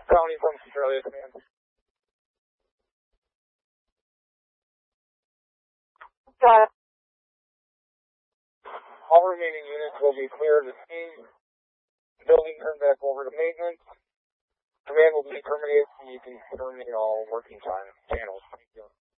County from Australia, command. Got it. All remaining units will be clear of the scene. Building turned back over to maintenance. Command will be terminated, and you can terminate all working time channels. Thank you.